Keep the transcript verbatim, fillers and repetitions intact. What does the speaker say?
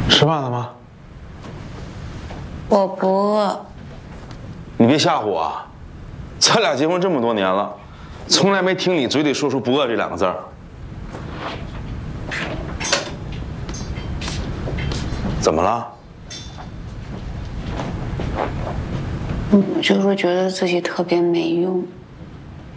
吃饭了吗？ 我不饿。 你别吓唬我啊！咱俩结婚这么多年了，从来没听你嘴里说出“不饿”这两个字儿。怎么了？ 我就是觉得自己特别没用。